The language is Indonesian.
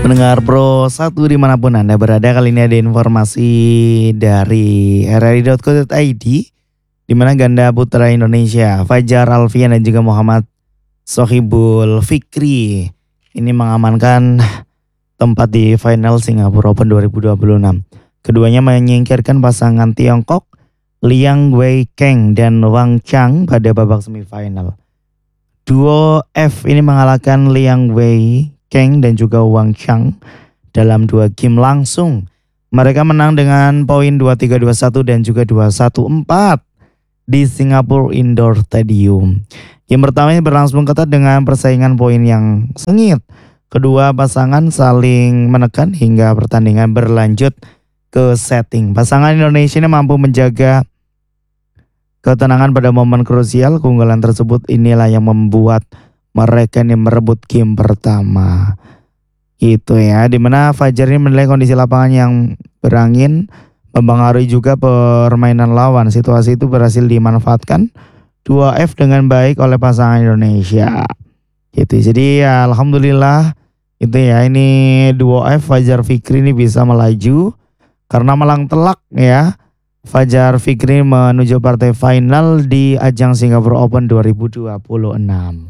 Pendengar Pro 1 dimanapun Anda berada, kali ini ada informasi dari rri.co.id di mana ganda putra Indonesia Fajar Alfian dan juga Muhammad Sohibul Fikri ini mengamankan tempat di final Singapura Open 2026. Keduanya menyingkirkan pasangan Tiongkok Liang Weikeng dan Wang Chang pada babak semifinal. Duo F ini mengalahkan Liang Weikeng dan juga Wang Chang dalam 2 game langsung. Mereka menang dengan poin 2-3, 2-1 dan juga 2-1-4 di Singapore Indoor Stadium. Game pertama ini berlangsung ketat dengan persaingan poin yang sengit. Kedua pasangan saling menekan hingga pertandingan berlanjut ke setting. Pasangan Indonesia ini mampu menjaga ketenangan pada momen krusial. Keunggulan tersebut inilah yang membuat mereka ini merebut game pertama. Itu ya, dimana Fajar ini menilai kondisi lapangan yang berangin mempengaruhi juga permainan lawan. Situasi itu berhasil dimanfaatkan 2F dengan baik oleh pasangan Indonesia. Gitu. Jadi ya, alhamdulillah itu ya, ini duo F Fajar Fikri ini bisa melaju karena melang telak ya. Fajar Fikri menuju partai final di ajang Singapore Open 2026.